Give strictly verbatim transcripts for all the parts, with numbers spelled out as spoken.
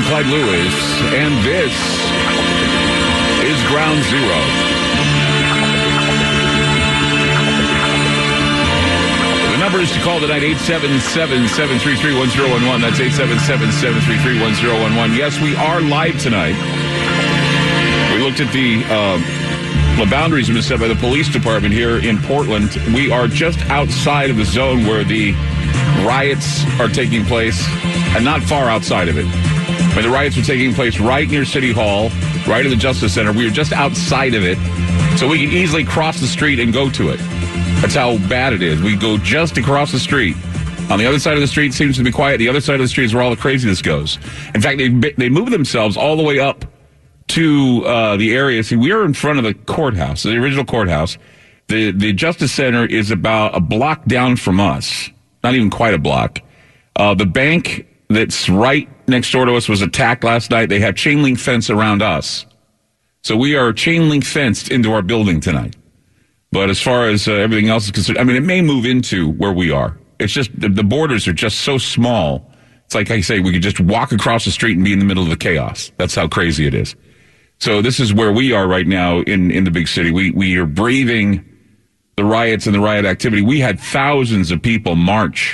Clyde Lewis, and this is Ground Zero. The number is to call tonight, eight seven seven, seven three three, one zero one one. That's eight seven seven, seven three three, one zero one one. Yes, we are live tonight. We looked at the, uh, the boundaries have been set by the police department here in Portland. We are just outside of the zone where the riots are taking place, and not far outside of it. But the riots are taking place right near City Hall, right in the Justice Center. We are just outside of it, so we can easily cross the street and go to it. That's how bad it is. We go just across the street. On the other side of the street seems to be quiet. The other side of the street is where all the craziness goes. In fact, they they move themselves all the way up to uh, the area. See, we are in front of the courthouse, the original courthouse. The the Justice Center is about a block down from us. Not even quite a block. Uh, the bank that's right next door to us was attacked last night. They have chain link fence around us. So we are chain link fenced into our building tonight. But as far as uh, everything else is concerned, I mean, it may move into where we are. It's just the, the borders are just so small. It's like I say, we could just walk across the street and be in the middle of the chaos. That's how crazy it is. So this is where we are right now in, in the big city. We, we are breathing the riots and the riot activity. We had thousands of people march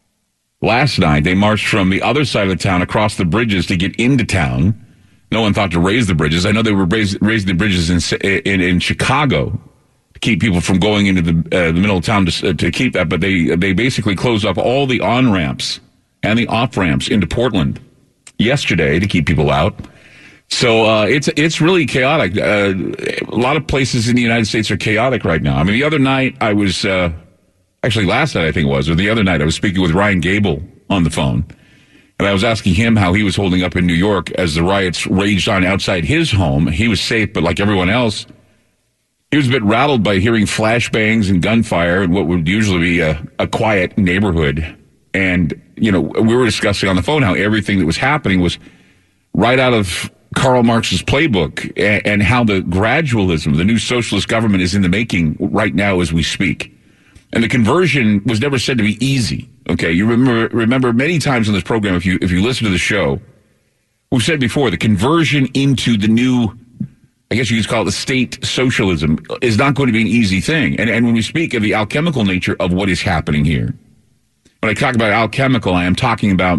last night. They marched from the other side of the town across the bridges to get into town. No one thought to raise the bridges. I know they were raise, raising the bridges in, in in Chicago to keep people from going into the, uh, the middle of town to, to keep that, but they they basically closed off all the on-ramps and the off-ramps into Portland yesterday to keep people out. So uh, it's it's really chaotic. Uh, a lot of places in the United States are chaotic right now. I mean, the other night I was, uh, actually last night I think it was, or the other night I was speaking with Ryan Gable on the phone, and I was asking him how he was holding up in New York as the riots raged on outside his home. He was safe, but like everyone else, he was a bit rattled by hearing flashbangs and gunfire in what would usually be a, a quiet neighborhood. And, you know, we were discussing on the phone how everything that was happening was right out of Karl Marx's playbook, and, and how the gradualism, the new socialist government, is in the making right now as we speak. And the conversion was never said to be easy. Okay, you remember remember many times on this program, if you if you listen to the show, we've said before, the conversion into the new, I guess you could call it the state socialism, is not going to be an easy thing. And and when we speak of the alchemical nature of what is happening here, when I talk about alchemical, I am talking about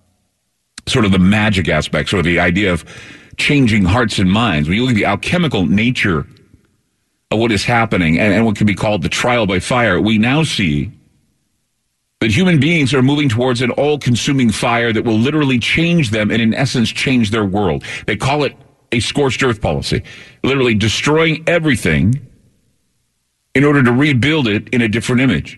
sort of the magic aspect, sort of the idea of changing hearts and minds. When you look at the alchemical nature of what is happening and, and what can be called the trial by fire, we now see that human beings are moving towards an all-consuming fire that will literally change them and, in essence, change their world. They call it a scorched earth policy, literally destroying everything in order to rebuild it in a different image.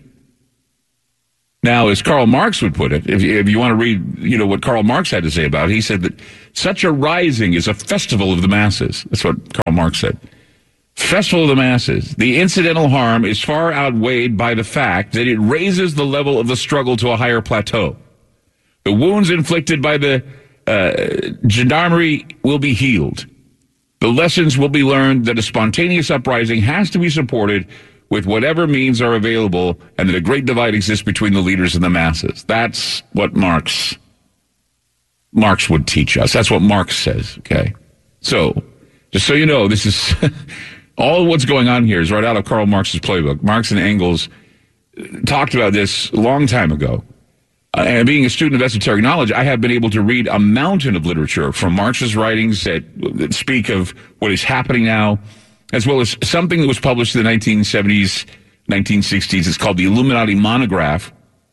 Now, as Karl Marx would put it, if you, if you want to read, you know, what Karl Marx had to say about it, he said that such a rising is a festival of the masses. That's what Karl Marx said. Festival of the masses. The incidental harm is far outweighed by the fact that it raises the level of the struggle to a higher plateau. The wounds inflicted by the uh, gendarmerie will be healed. The lessons will be learned that a spontaneous uprising has to be supported with whatever means are available, and that a great divide exists between the leaders and the masses. That's what Marx Marx would teach us. That's what Marx says, okay? So, just so you know, this is all of what's going on here is right out of Karl Marx's playbook. Marx and Engels talked about this a long time ago. Uh, and being a student of esoteric knowledge, I have been able to read a mountain of literature from Marx's writings that, that speak of what is happening now, as well as something that was published in the nineteen seventies, nineteen sixties. It's called the Illuminati Monograph.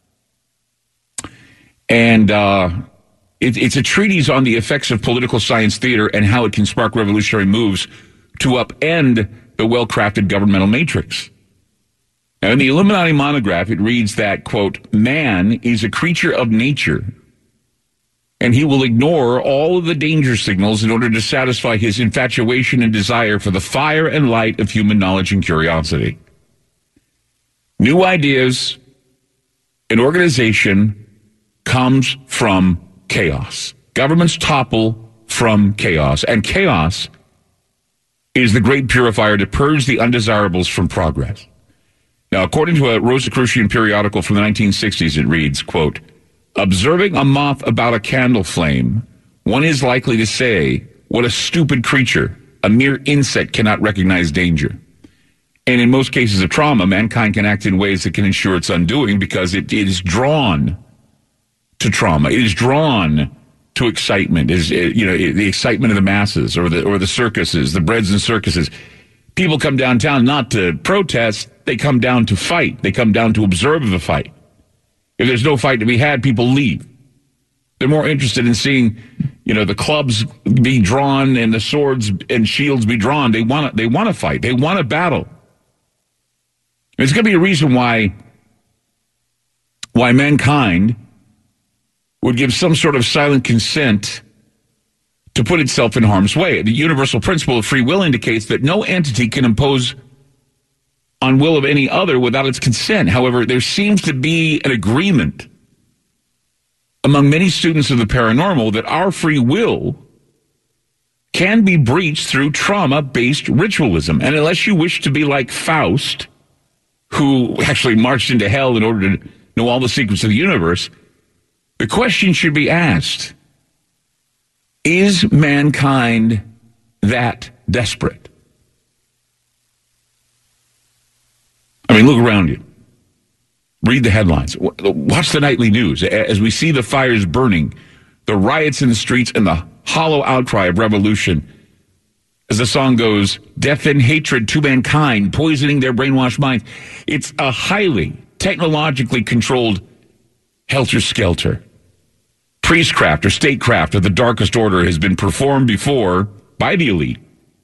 And uh, it, it's a treatise on the effects of political science theater and how it can spark revolutionary moves to upend the well-crafted governmental matrix. Now, in the Illuminati Monograph, it reads that, quote, man is a creature of nature, and he will ignore all of the danger signals in order to satisfy his infatuation and desire for the fire and light of human knowledge and curiosity. New ideas and organization comes from chaos. Governments topple from chaos, and chaos is the great purifier to purge the undesirables from progress. Now, according to a Rosicrucian periodical from the nineteen sixties, it reads, quote, observing a moth about a candle flame one is likely to say, what a stupid creature. A mere insect cannot recognize danger. And in most cases of trauma, mankind can act in ways that can ensure its undoing because it, it is drawn to trauma. It is drawn to excitement, is you know the excitement of the masses or the or the circuses, the breads and circuses. People come downtown not to protest; they come down to fight. They come down to observe the fight. If there's no fight to be had, people leave. They're more interested in seeing, you know, the clubs be drawn and the swords and shields be drawn. They want to. They want to fight. They want to battle. There's going to be a reason why why mankind would give some sort of silent consent to put itself in harm's way. The universal principle of free will indicates that no entity can impose on will of any other without its consent. However, there seems to be an agreement among many students of the paranormal that our free will can be breached through trauma-based ritualism. And unless you wish to be like Faust, who actually marched into hell in order to know all the secrets of the universe, the question should be asked, is mankind that desperate? I mean, look around you. Read the headlines. Watch the nightly news. As we see the fires burning, the riots in the streets, and the hollow outcry of revolution, as the song goes, death and hatred to mankind, poisoning their brainwashed minds. It's a highly technologically controlled helter-skelter. Priestcraft or statecraft of the darkest order has been performed before by the elite.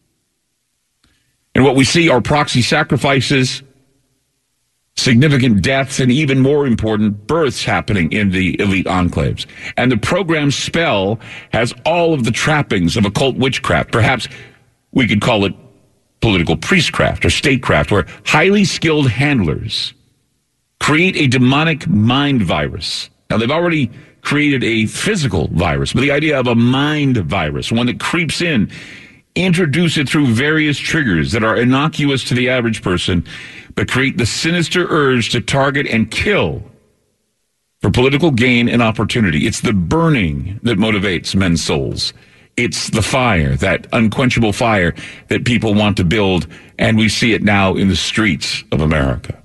And what we see are proxy sacrifices, significant deaths, and even more important, births happening in the elite enclaves. And the program's spell has all of the trappings of occult witchcraft. Perhaps we could call it political priestcraft or statecraft, where highly skilled handlers create a demonic mind virus. Now, they've already created a physical virus, but the idea of a mind virus, one that creeps in, introduce it through various triggers that are innocuous to the average person, but create the sinister urge to target and kill for political gain and opportunity. It's the burning that motivates men's souls. It's the fire, that unquenchable fire that people want to build, and we see it now in the streets of America.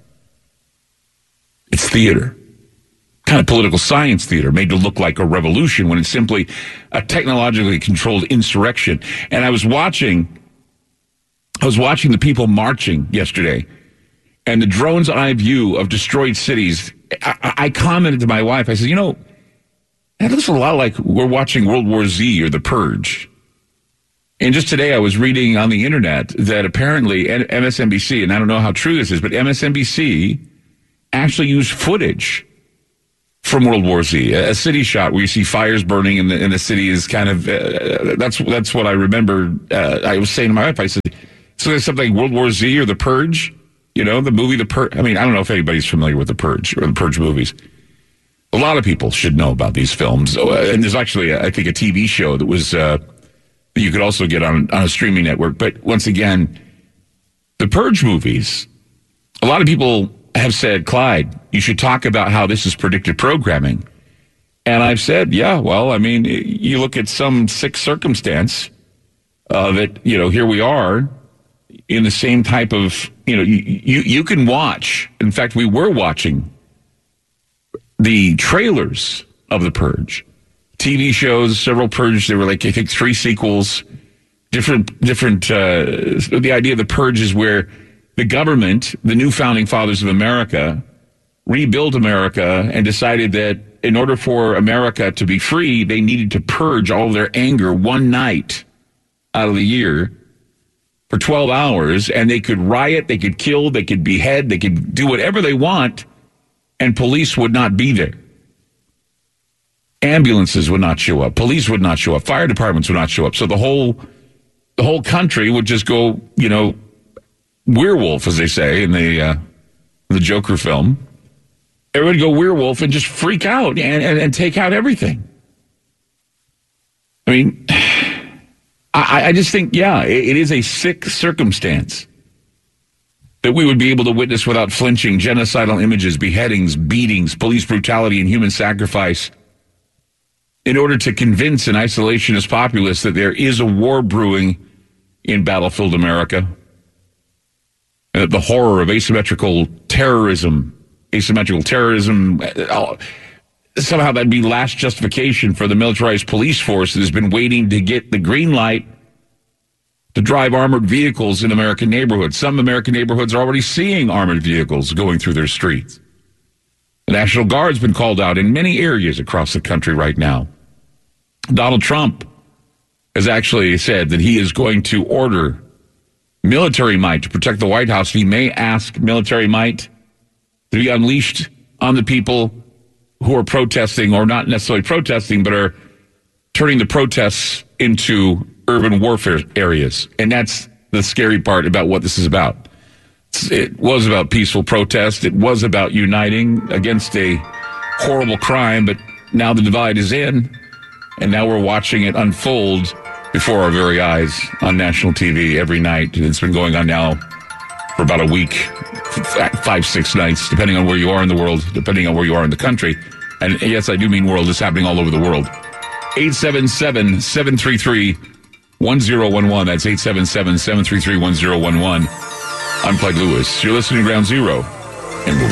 It's theater. Kind of political science theater made to look like a revolution when it's simply a technologically controlled insurrection. And I was watching, I was watching the people marching yesterday, and the drone's eye view of destroyed cities. I, I commented to my wife, I said, you know, that looks a lot like we're watching World War Z or The Purge. And just today I was reading on the internet that apparently M S N B C, and I don't know how true this is, but M S N B C actually used footage from World War Z, a city shot where you see fires burning and the, and the city is kind of, uh, that's that's what I remember. Uh, I was saying to my wife, I said, so there's something like World War Z or The Purge, you know, the movie The Purge. I mean, I don't know if anybody's familiar with The Purge or The Purge movies. A lot of people should know about these films. And there's actually, a, I think, a T V show that was, uh, that you could also get on, on a streaming network. But once again, The Purge movies, a lot of people have said, Clyde, you should talk about how this is predictive programming. And I've said, yeah, well, I mean, you look at some sick circumstance uh, that, you know, here we are in the same type of, you know, you, you, you can watch. In fact, we were watching the trailers of The Purge. T V shows, several Purge, there were like, I think, three sequels, different, different, uh, the idea of The Purge is where the government, the new founding fathers of America, rebuilt America and decided that in order for America to be free, they needed to purge all of their anger one night out of the year for twelve hours, and they could riot, they could kill, they could behead, they could do whatever they want, and police would not be there. Ambulances would not show up, police would not show up, fire departments would not show up. So the whole the whole country would just go, you know, werewolf, as they say in the uh, the Joker film. Everybody go werewolf and just freak out and, and, and take out everything. I mean, I, I just think, yeah, it, it is a sick circumstance that we would be able to witness without flinching genocidal images, beheadings, beatings, police brutality, and human sacrifice in order to convince an isolationist populace that there is a war brewing in battlefield America, and that the horror of asymmetrical terrorism, asymmetrical terrorism, somehow that'd be last justification for the militarized police force that has been waiting to get the green light to drive armored vehicles in American neighborhoods. Some American neighborhoods are already seeing armored vehicles going through their streets. The National Guard's been called out in many areas across the country right now. Donald Trump has actually said that he is going to order military might to protect the White House. He may ask military might to be unleashed on the people who are protesting, or not necessarily protesting, but are turning the protests into urban warfare areas. And that's the scary part about what this is about. It was about peaceful protest. It was about uniting against a horrible crime, but now the divide is in, and now we're watching it unfold before our very eyes on national T V every night. It's been going on now for about a week, five, six nights, depending on where you are in the world, depending on where you are in the country. And yes, I do mean world. It's happening all over the world. eight seven seven, seven three three, one zero one one. That's eight seven seven, seven three three, one zero one one. I'm Clyde Lewis. You're listening to Ground Zero, and we'll be